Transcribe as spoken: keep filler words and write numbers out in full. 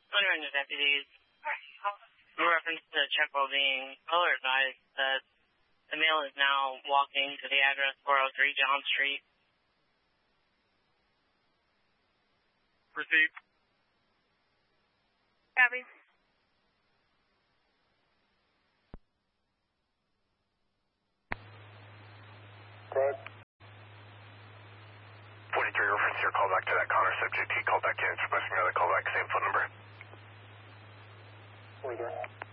Wondering the deputies, in reference to the check well being color advised that the male is now walking to the address four oh three John Street. Proceed. Copy. Right. forty-three reference your call back to that Connor subject. He called back in. It's requesting another call back. Same phone number. We got